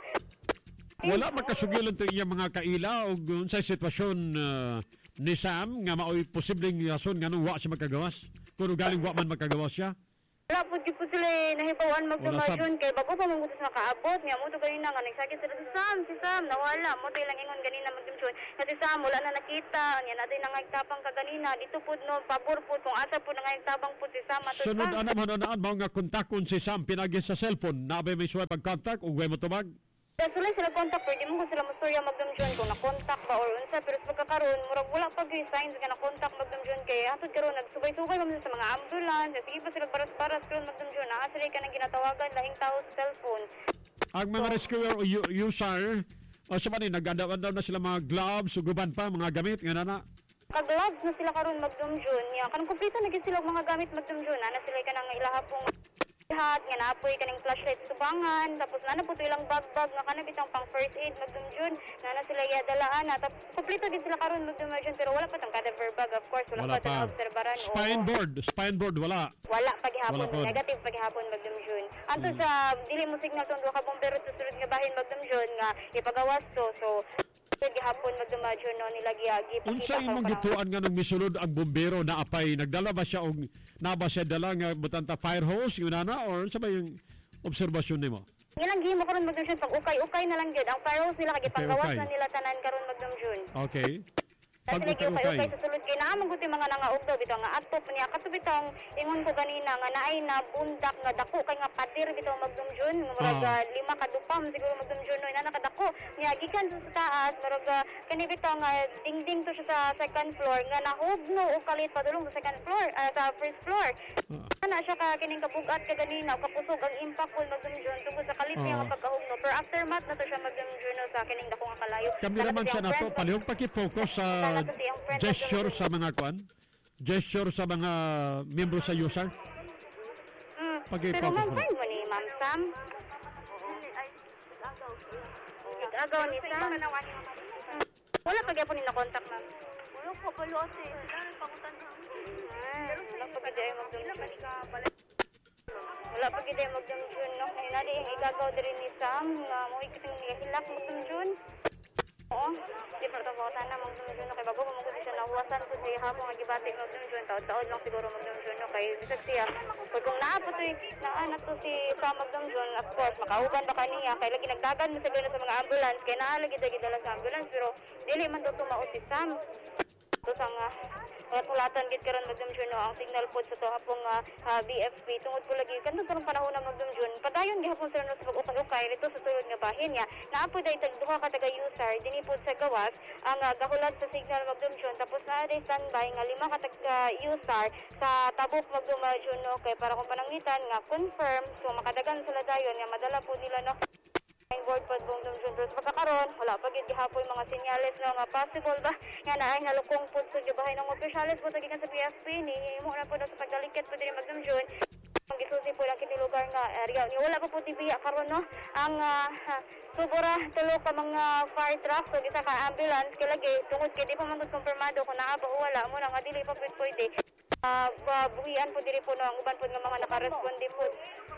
Wala magkasugilan to iya mga kaila o sa sitwasyon uh, ni Sam nga mao'y posibleng rason nga nung wa siya magkagawas. Kung galing wa man magkagawas siya. Wala po, di po sila eh, nahibawan Wala, magdumadyon kay bago pa mong gusto nakaabot niya mo to ganina nga nagsakit sila si Sam, si Sam nawala mo to ilang ingon ganina magdumadyon nga si Sam wala na nakita niya natin na nagtabang ka ganina dito po no pabor po kung asa po na nagtabang po si Sam ato Sunod ana man anaan mao nga kontakon si Sam pinagi sa cellphone naabay may suway pag-contact ug way mo tubag. Sila sila kontak pwede mo kung sila mastorya magdamdyon kung nakontak ba or unsa pero sa pagkakaroon murag wala pag signs nga nakontak magdamdyon kay hatod karon nagsugay-sugay man sa mga ambulance sige pa sila paras-paras karon magdamdyon naa sila ka nang ginatawagan lahing tao sa cellphone. Ang mga rescuer o u- user o sa manin naganda-anda na sila mga gloves uguban pa mga gamit nga nana. Kag-gloves na sila karon magdamdyon ya kanang kumpleto na gid sila og mga gamit magdamdyon ana sila ka nang ilahapong lahat nga naapoy kaning flashlight subangan tapos nana po ilang bag-bag nga kana bitang pang first aid magdumdyon nana sila yadalaan na tapos kumpleto din sila karon magdumdyon pero wala pa tong cadaver bag of course wala, Wala pa tong pa. obserbaran Spine board, spine board wala. wala pagihapon Wala po. negative pagihapon magdumdyon anto sa dili mo signal tong duha ka bombero sa sulod nga bahin magdumdyon nga ipagawas to so gihapon magdumadyon no nila giagi Unsa imong gituan nga nung misulod ang bombero na apay nagdala ba siya og naba siya dala nga butanta fire hose yun ana or sa ba yung obserbasyon nimo? Ilang gihimo karon magdumdyon pag ukay-ukay na lang gyud ang firehouse nila kay panggawas Okay, okay. na nila tanan karon magdumdyon. Okay. Pag Pag ukay ukay-ukay. ukay sa sulod kay naa man gud mga nangaog daw bitaw nga atop niya kato bitong ingon ko ganina nga naay na bundak nga dako kay nga pader bitaw magdumdyon murag Ah. ah, lima ka dupam siguro magdumdyon no ina nakadako niya gikan sa taas murag ah, kani bitaw nga dingding to siya sa second floor nga nahugno o kalit padulong sa second floor ah, sa first floor. Ah. Ana siya ka kining kabugat ka ganina kapusog ang impact kung magdumdyon tungod sa kalit niya Ah. nga pagkahugno pero aftermath na to siya magdumdyon no, sa kining dako nga kalayo. Kami naman siya nato palihog paki-focus sa gesture sa mga kwan. Gesture sa mga miyembro sa user. Mm. Pag-i-focus Pero ma'am, mo. fine mo ni Ma'am Sam. Nag-agaw ni Sam. Mm. Wala pa gyapon ni na-contact, ma'am. Wala pa palo ate. Wala pa gid ay magdumdum. Wala pa gid ay magdumdum no. Ay nadi ang igagaw diri ni Sam nga mo ikiting hilak magdumdum. Oo, di pa ito na magdumdum no kay bago mo siya nahuwasan ko siya hapon nga gibatik magdumdum taod-taod lang siguro magdumdum no kay bisag siya kung kung naapo to naanak to si sa magdumdum of course makauban ba kaniya kay lagi nagdagan mo sa sa mga ambulance kay naa lagi dagi dala sa ambulance pero dili man daw tumaot si Sam to sa nga uh, tulatan gid karon magdumdum no ang signal pod sa to hapong uh, B F P tungod po lagi kanto karong panahon na magdumdum padayon gihapon sila no sa pag-ukay-ukay dito sa sulod nga bahin niya naapod ay tag duha ka taga user dinhi pod sa gawas ang uh, gahulat sa signal magdumdum tapos naa day standby nga lima ka taga user sa tabok magdumdum no kay para kung panangitan nga confirm so makadagan sila dayon nga madala po nila no ang board pod bong dumdum pero sa pagkakaroon wala pa gid gihapon mga senyales no nga possible ba nga naay nalukong pod sa gibahay ng opisyalis po sa gikan sa B F P ni mo na po daw sa pagdaliket po diri magdumdum ang gisusi po lang kiti lugar nga area ni wala pa po tibiya karon no ang uh, subura tulo ka mga fire truck so gisa ka ambulance kay lagi tungod kay di pa man kumpirmado kung naa ba o wala mo na nga dili pa pud pwede ah uh, buhian po diri po no ang uban po nga mga naka-responde po.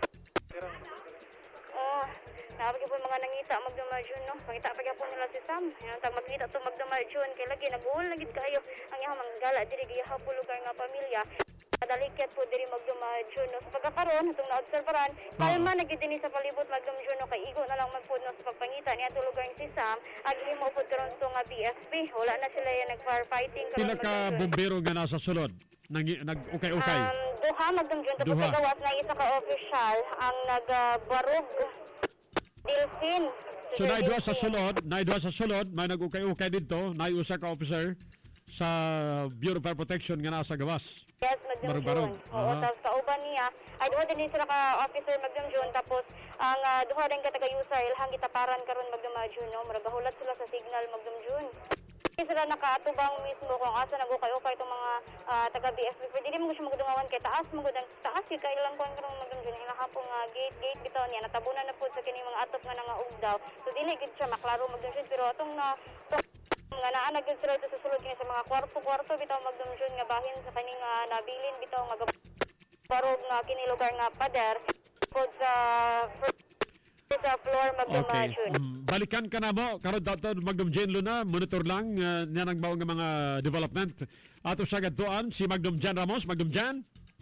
Oh, nakapag po mga nangita magdumadyon no. Pangita pa po nila si Sam. Yan tag magkita to magdumadyon kay lagi nag-uol na gid kayo ang iyang manggala diri gihapo lugar nga pamilya. Kadaliket po diri magdumadyon no. Sa pagkakaroon itong naobserbaran, kalma na gid dinhi sa palibot magdumadyon no kay igo na lang magpud no sa pagpangita niya to lugar ni si Sam. Ag himo pud karon to nga B F P. Wala na sila yan nag-firefighting karon. Pila ka bombero nga nasa sulod nang nag-ukay-ukay. Um, duha magdumdum tapos Duha. sa gawas na isa ka official ang nagbarog Delfin. So naidwa sa sulod, naidwa sa sulod, may nag-ukay-ukay dito, naiusa ka officer sa Bureau of Fire Protection nga nasa gawas. Yes, magdumdum. Barog-barog. Oo, Aha. tapos sa uban niya, ay duha din sila ka officer magdumdum tapos ang uh, duha din ka taga-user ilhang gitaparan karon magdumadyon no, murag gahulat sila sa signal magdumdum. Hindi sila nakaatubang mismo kung asa nag-ukay-ukay itong mga uh, taga-B F P. Pwede mo siya magdungawan kay taas mo gudang taas kay kailang kuan karong magdumdum ilahapon nga gate gate bitaw niya natabunan na pud sa kini mga atop nga nangaug daw. So dili gid siya maklaro magdumdum pero atong na tong, nga naa na gid sila dito sa sulod kini sa mga kwarto-kwarto bitaw magdumdum nga bahin sa kaning uh, nabilin bitaw nga barog nga kini lugar nga pader pod sa sa floor Okay. magdumadyon. Um, balikan ka na mo. Karon dato Magdum Jane Luna, monitor lang uh, niya nang baong nga mga development. Ato sa gatuan si Magdum Jan Ramos, Magdum Jan.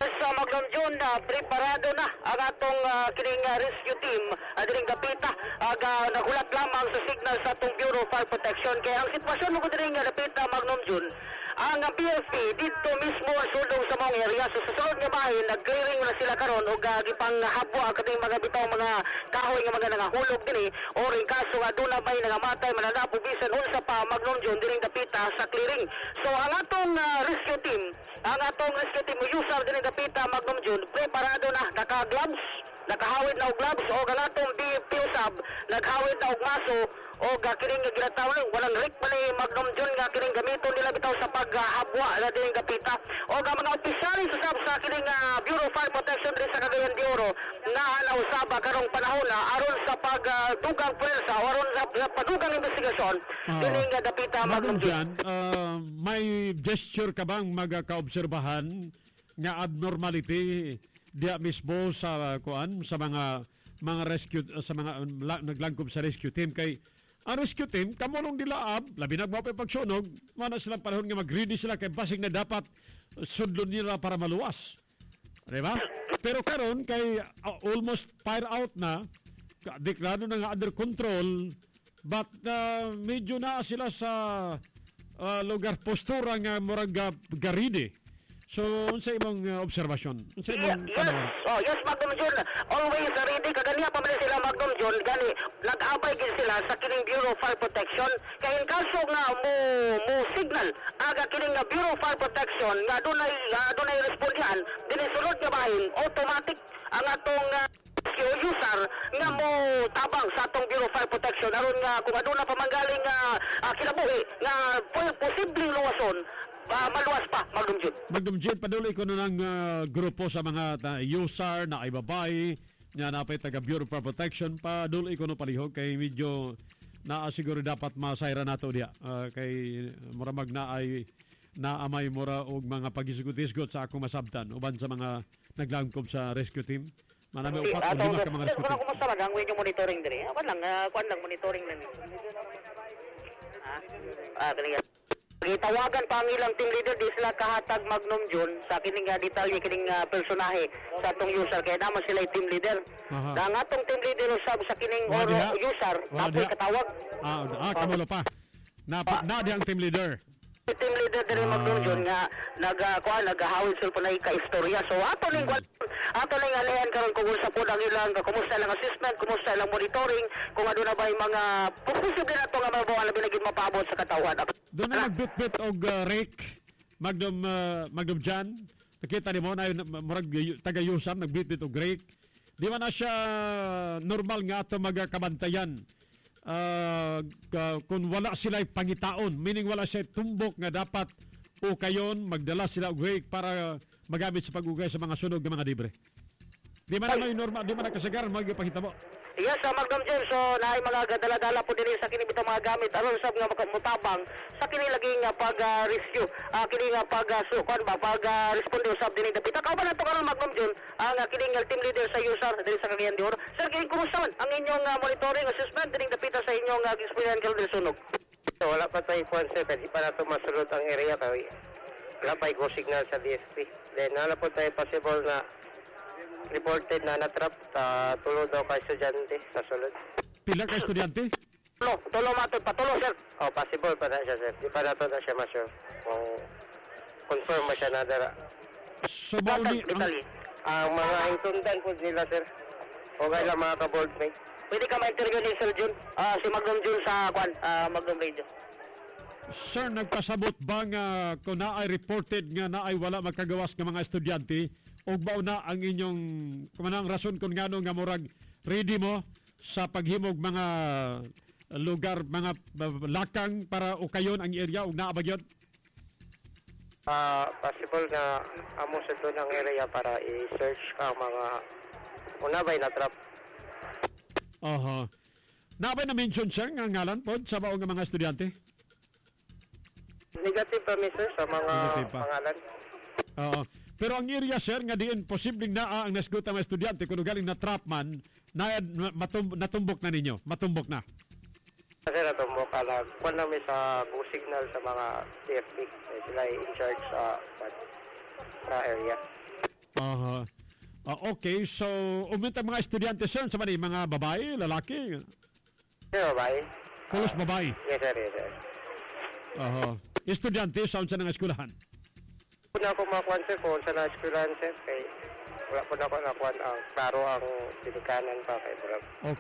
Sa Magnum June, uh, preparado na ang atong uh, kining uh, rescue team uh, diring dapita ag uh, nagulat lamang sa signal sa atong Bureau of Fire Protection kaya ang sitwasyon mo ko diring uh, dapita Magnum June ang uh, P F P dito mismo sulong sa mga area so sa sulod nga bahin nag-clearing na sila karon og uh, gipang habwa kaning mga bitaw mga kahoy nga mga nangahulog dinhi or in kaso nga aduna bay nangamatay mananapo bisan unsa pa Magnum June diring dapita sa clearing so ang atong uh, rescue team ang atong rescue team user din dapita Magnum June preparado na naka-gloves nakahawid na og gloves o ang atong D P U S A B naghawid na og maso o kining ginatawag walang rig pa ni Magnum June nga kining gamiton nila bitaw sa paghabwa na din dapita o ang mga opisyales sa sab sa kining uh, Bureau of Fire Protection din sa Cagayan de Oro na nausaba karong panahon na aron sa pagdugang uh, pwersa o aron sa uh, padugang investigasyon uh, kining uh, dapita Magnum June. Uh, may gesture ka bang magkaobserbahan nga abnormality diya mismo sa kuan sa mga mga rescue sa mga la, naglangkob sa rescue team kay ang rescue team kamulong nila ab labi na mapay pagsunog mana sila panahon nga mag-ready sila kay basig na dapat sudlon nila para maluwas di ba pero karon kay uh, almost fire out na deklarado na nga under control but uh, medyo na sila sa uh, lugar postura nga murag uh, garide. So, unsa imong uh, obserbasyon? Unsa imong yes, yes. Oh, yes, Magnum June. Always ready. Kagania pa man sila Magnum June. Gani, nag-abay gid sila sa kining Bureau of Fire Protection. Kaya in kaso nga mo, mo signal, aga kining uh, Bureau of Fire Protection, nga doon ay, uh, doon ay respondihan, dinisulod nga bahin, automatic ang atong uh, user nga mo tabang sa atong Bureau of Fire Protection. Aron nga, kung aduna pa manggaling uh, uh, kinabuhi, nga posibleng luwason, Uh, maluwas pa, Magnum June. Magnum June, paduloy ko na ng uh, grupo sa mga uh, user na ay babae, nga napay taga Bureau of Fire Protection, paduloy ko na palihog kay medyo naasiguro dapat masayra nato diya. Uh, kay muramag na ay naamay mura og mga pagisgot-isgot sa akong masabtan uban sa mga naglangkob sa rescue team. Manami upat o lima ka mga rescue team. Kung kumusta lang, ang yung monitoring din eh. Apan lang, uh, kuan lang, monitoring lang. Ah, kaniya. Gitawagan pa ang ilang team leader di sila kahatag Magnum June sa kining uh, detalye kining uh, personahe sa atong user kaya naman sila team leader. Uh-huh. Ang atong team leader usab sa kining oro user tapos katawag. Ah, ah kamulo pa. Na pa, na di ang team leader. Team leader din uh, Magnum June nga nagakuan nagahawid sul pa ka istorya. So ato ning mm-hmm. ato ning anayan karon kung sa pod ang ilang kumusta lang assessment, kumusta lang monitoring, kung ano na ba yung mga posible na to nga mabuo labi na gid mapaabot sa katawhan. Doon na nagbit-bit og uh, rake Magnum uh, Magnum Jan. Nakita ni mo na murag taga-usam nagbit-bit og rake. Di man na siya normal nga ato magakabantayan. Uh, kung wala sila pangitaon, meaning wala siya tumbok nga dapat o kayon magdala sila og rake para magamit sa pag-ugay sa mga sunog ng mga libre. Di man na may normal, di man na kasagar magpakita mo. Yes, sa Magnum June, so naay mga gadala-dala po din sa kini bitaw mga gamit aron sab nga makamutabang sa kini laging uh, pag-rescue, uh, kini nga pag-sukan ba pag-responde usab din dapit. Ka ba nato karon Magnum June ang uh, kini nga team leader sa user diri sa Cagayan de Oro. Sir, kini kumusta man ang inyong uh, monitoring assessment din dapit sa inyong uh, experience karon sunog? So, wala pa tayo po sir kasi para to masulod ang area kay wala pa go signal sa D S P. Then wala po tayo possible na reported na natrap sa tulo daw ka estudyante sa sulod. Pila ka estudyante? Tulo, tulo matod pa tulo sir. Oh, possible pa na siya sir. Di pa na to na siya ma-sure. Kung confirm mo siya na dara. So, mauli ang... Ang mga intundan po nila sir. O kaya mga ka-boardmate. Pwede ka ma-interview ni Sir June, uh, si Magnum June sa kwan, uh, Magnum Radio. Sir, nagpasabot ba nga kung naay reported nga naay wala magkagawas ng mga estudyante o bao na ang inyong kumanang rason kung ngano nga murag ready mo sa paghimog mga lugar, mga lakang para o kayon ang area o naabagyon? Uh, possible na amo sa doon ang area para i-search ang mga una ba'y na-trap. Aha. Naabay na mention sir nga ngalan po sa bao nga mga estudyante? Negative pa, mister, sa mga pangalan. Oo. Pero ang area, sir, nga diin posibleng naa ang nasgot ang mga estudyante kung galing na trap man, na, matum, natumbok na ninyo. Matumbok na. Kasi natumbok. Alam, kung namin sa signal sa mga C F T, sila in charge sa, sa area. Aha. Ah, okay, so umunta mga estudyante sir, sa mali, mga babae, lalaki, Sir, bye. pulos babae. Yes, sir, yes, sir. Aha. Estudyante, saan sa nga eskwelahan? Kuna ako makuha, sir, kung sa na-eskwelahan, sir, kay wala po na ako nakuha ang klaro ang pinikanan pa kay Brad.